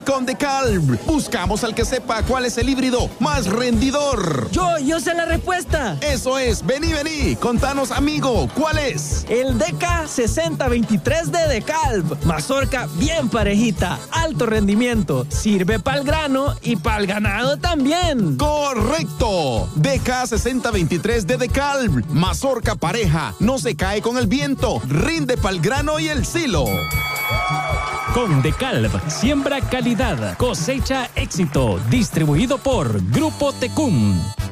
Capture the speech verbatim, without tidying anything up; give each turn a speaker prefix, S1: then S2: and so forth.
S1: Con DeKalb, buscamos al que sepa cuál es el híbrido más rendidor.
S2: Yo, yo sé la respuesta.
S1: Eso es, vení, vení, contanos, amigo, ¿cuál es?
S2: El D K sesenta veintitrés de DeKalb. Mazorca bien parejita, alto rendimiento, sirve para el grano y para el ganado también.
S1: ¡Correcto! D K sesenta veintitrés de DeKalb. Mazorca pareja, no se cae con el viento, rinde para el grano y el silo.
S3: Con DeKalb, siembra calidad, cosecha éxito. Distribuido por Grupo Tecum.